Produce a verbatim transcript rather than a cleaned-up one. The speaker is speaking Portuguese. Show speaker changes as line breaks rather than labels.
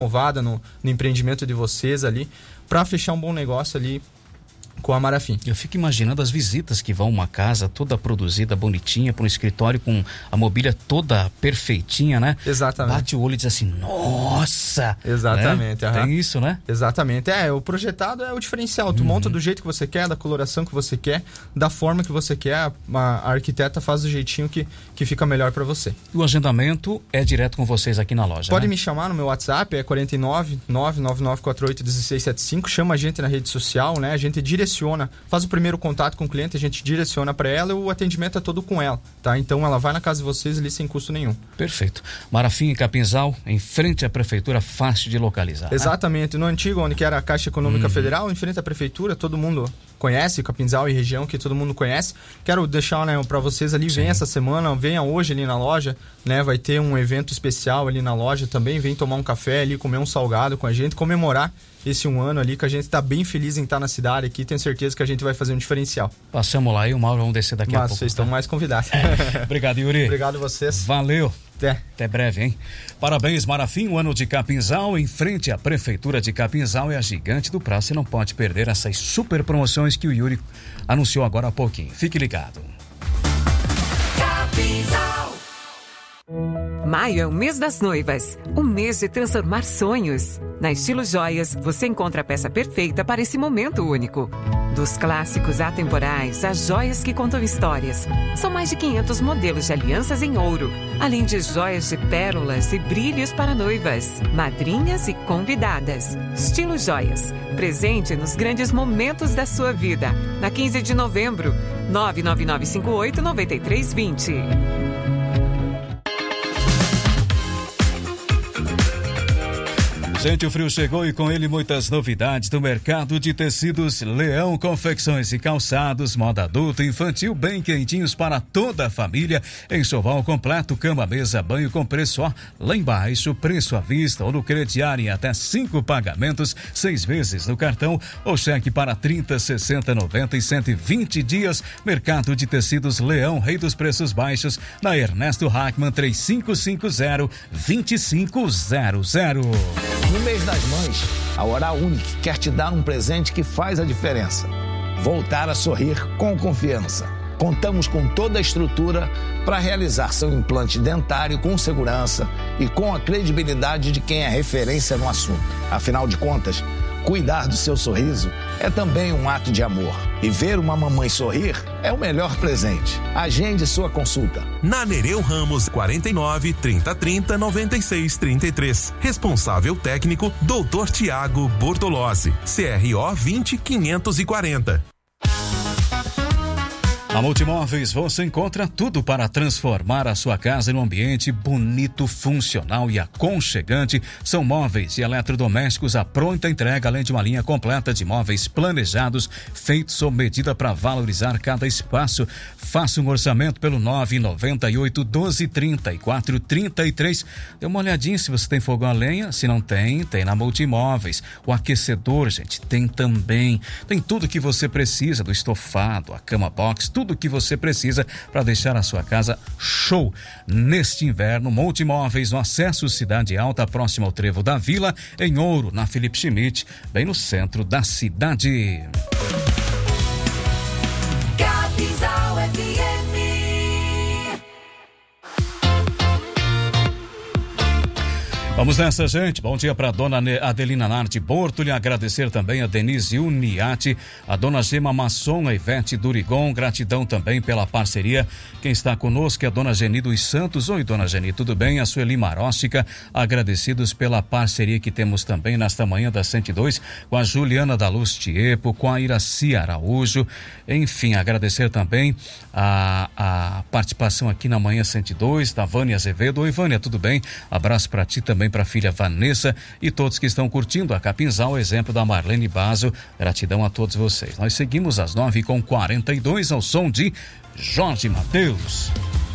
renovada no, no empreendimento de vocês ali, para fechar um bom negócio ali com a Marafim.
Eu fico imaginando as visitas que vão uma casa toda produzida, bonitinha, para um escritório com a mobília toda perfeitinha, né?
Exatamente.
Bate o olho e diz assim, nossa!
Exatamente.
Né? Tem isso, né?
Exatamente. É, o projetado é o diferencial. Tu uhum. monta do jeito que você quer, da coloração que você quer, da forma que você quer. A, a arquiteta faz do jeitinho que, que fica melhor para você.
E o agendamento é direto com vocês aqui na loja,
Pode
né?
me chamar no meu WhatsApp, é quarenta e nove, nove nove nove quatro oito, um seis sete cinco. Chama a gente na rede social, né? A gente direciona, faz o primeiro contato com o cliente, a gente direciona para ela e o atendimento é todo com ela, tá? Então ela vai na casa de vocês ali sem custo nenhum.
Perfeito. Marafim e Capinzal, em frente à prefeitura, fácil de localizar.
Exatamente. Né? No antigo, onde que era a Caixa Econômica uhum. Federal, em frente à prefeitura, todo mundo conhece, Capinzal e região que todo mundo conhece. Quero deixar, né, para vocês ali, vem essa semana, venha hoje ali na loja, né? Vai ter um evento especial ali na loja também, vem tomar um café ali, comer um salgado com a gente, comemorar esse um ano ali, que a gente está bem feliz em estar na cidade aqui, tenho certeza que a gente vai fazer um diferencial.
Passamos lá e o Mauro vamos descer daqui
Mas
a pouco.
Vocês estão
tá?
mais convidados.
Obrigado, Yuri.
Obrigado a vocês.
Valeu.
Até.
Até breve, hein? Parabéns, Marafim, o ano de Capinzal, em frente à Prefeitura de Capinzal, é a gigante do prazo. Você não pode perder essas super promoções que o Yuri anunciou agora há pouquinho. Fique ligado.
Capinzal. Maio é o mês das noivas, um mês de transformar sonhos. Na Estilo Joias, você encontra a peça perfeita para esse momento único. Dos clássicos atemporais às joias que contam histórias. São mais de quinhentos modelos de alianças em ouro, além de joias de pérolas e brilhos para noivas, madrinhas e convidadas. Estilo Joias, presente nos grandes momentos da sua vida. Na quinze de novembro, nove nove nove cinco oito nove três dois zero.
Gente, o frio chegou e com ele muitas novidades do mercado de tecidos Leão, confecções e calçados, moda adulta e infantil, bem quentinhos para toda a família. Enxoval completo, cama, mesa, banho com preço ó, lá embaixo, preço à vista ou no crediário em até cinco pagamentos, seis vezes no cartão ou cheque para trinta, sessenta, noventa e cento e vinte dias. Mercado de tecidos Leão, rei dos preços baixos, na Ernesto Hackman três cinco cinco zero, dois cinco zero zero.
No mês das mães, a Oral Unique quer te dar um presente que faz a diferença. Voltar a sorrir com confiança. Contamos com toda a estrutura para realizar seu implante dentário com segurança e com a credibilidade de quem é referência no assunto. Afinal de contas, cuidar do seu sorriso é também um ato de amor. E ver uma mamãe sorrir é o melhor presente. Agende sua consulta.
Na Nereu Ramos, quarenta e nove, trinta, trinta, noventa e seis, trinta e três. Responsável técnico, doutor Tiago Bortolozzi. C R O vinte, quinhentos e quarenta.
Na Multimóveis você encontra tudo para transformar a sua casa em um ambiente bonito, funcional e aconchegante. São móveis e eletrodomésticos à pronta entrega, além de uma linha completa de móveis planejados, feitos sob medida para valorizar cada espaço. Faça um orçamento pelo nove nove oito, doze, trinta e quatro, trinta e três. Dê uma olhadinha se você tem fogão a lenha. Se não tem, tem na Multimóveis. O aquecedor, gente, tem também. Tem tudo que você precisa, do estofado, a cama box, tudo Tudo o que você precisa para deixar a sua casa show. Neste inverno, Multimóveis, no acesso Cidade Alta, próximo ao Trevo da Vila, em Ouro, na Felipe Schmidt, bem no centro da cidade.
Capinzal F M.
Vamos nessa, gente. Bom dia para a dona Adelina Nardi Bortoli, agradecer também a Denise Uniati, a dona Gema Masson, a Ivete Durigon, gratidão também pela parceria. Quem está conosco é a dona Geni dos Santos. Oi, dona Geni, tudo bem? A Sueli Maróstica, agradecidos pela parceria que temos também nesta manhã da cento e dois, com a Juliana da Luz Tiepo, com a Iraci Araújo. Enfim, agradecer também a, a participação aqui na manhã cento e dois, da Vânia Azevedo. Oi, Vânia, tudo bem? Abraço para ti também, para a filha Vanessa e todos que estão curtindo a Capinzal, exemplo da Marlene Basso. Gratidão a todos vocês. Nós seguimos às nove com quarenta e dois ao som de Jorge Mateus.